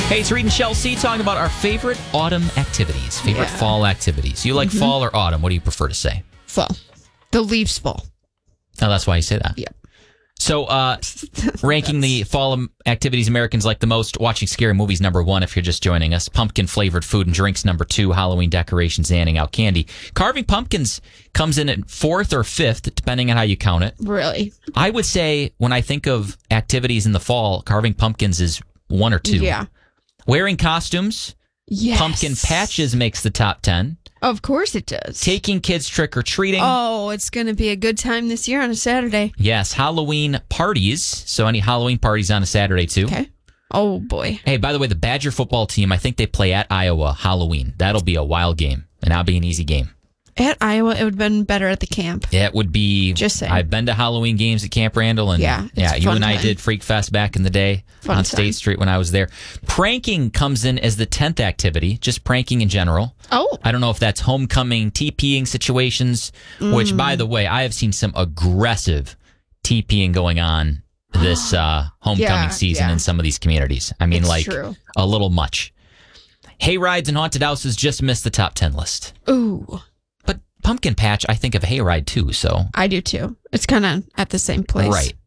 Hey, it's Reed and Chelsea talking about our favorite autumn activities, favorite fall activities. You like fall or autumn? What do you prefer to say? Fall. The leaves fall. Oh, that's why you say that. Yeah. So, ranking the fall activities Americans like the most, watching scary movies, number 1, if you're just joining us. Pumpkin-flavored food and drinks, number 2. Halloween decorations, handing out candy. Carving pumpkins comes in at 4th or 5th, depending on how you count it. Really? I would say, when I think of activities in the fall, carving pumpkins is 1 or 2. Yeah. Wearing costumes. Yes. Pumpkin patches makes the top 10. Of course it does. Taking kids trick-or-treating. Oh, it's going to be a good time this year on a Saturday. Yes, Halloween parties. So any Halloween parties on a Saturday, too. Okay. Oh, boy. Hey, by the way, the Badger football team, I think they play at Iowa Halloween. That'll be a wild game, and that'll be an easy game. At Iowa, it would have been better at the camp. It would be. Just saying. I've been to Halloween games at Camp Randall, and it's you fun and I time. did Freak Fest back in the day Fun on time. State Street when I was there. Pranking comes in as the 10th activity, just pranking in general. Oh. I don't know if that's homecoming, TPing situations, which, by the way, I have seen some aggressive TPing going on this homecoming season in some of these communities. I mean, It's true. a little much. Hay rides and haunted houses just missed the top 10 list. Ooh. But pumpkin patch, I think of hayride too, so. I do too. It's kind of at the same place. Right.